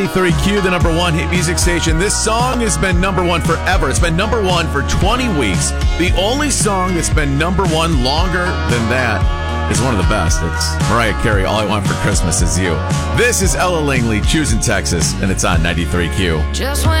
93Q, the number one hit music station. This song has been number one forever. It's been number one for 20 weeks. The only song that's been number one longer than that is one of the best. It's Mariah Carey, All I Want for Christmas Is You. This is Ella Langley, Choosing Texas, and it's on 93Q. Just when